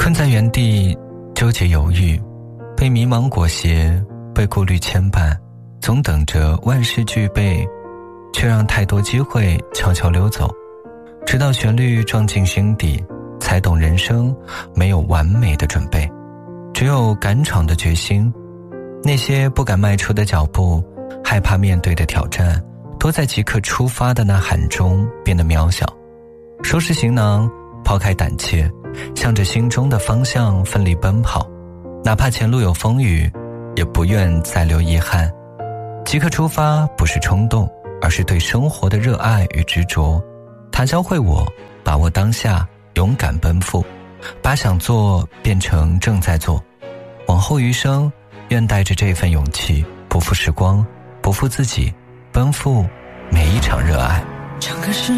困在原地纠结犹豫，被迷茫裹挟，被顾虑牵绊，总等着万事俱备，却让太多机会悄悄溜走。直到旋律撞进心底，才懂人生没有完美的准备，只有敢闯的决心。那些不敢迈出的脚步，害怕面对的挑战，都在即刻出发的呐喊中变得渺小。收拾行囊，抛开胆怯，向着心中的方向奋力奔跑，哪怕前路有风雨，也不愿再留遗憾。即刻出发不是冲动，而是对生活的热爱与执着。它教会我把握当下，勇敢奔赴，把想做变成正在做。往后余生，愿带着这份勇气，不负时光，不负自己，奔赴每一场热爱。 唱歌时